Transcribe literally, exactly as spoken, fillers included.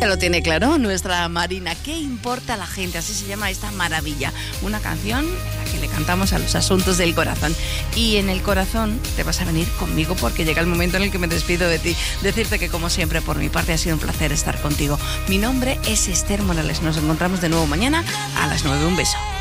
Ya lo tiene claro nuestra Marina. ¿Qué importa a la gente? Así se llama esta maravilla. Una canción en la que le cantamos a los asuntos del corazón. Y en el corazón te vas a venir conmigo porque llega el momento en el que me despido de ti. Decirte que, como siempre, por mi parte ha sido un placer estar contigo. Mi nombre es Esther Morales. Nos encontramos de nuevo mañana a las nueve. Un beso.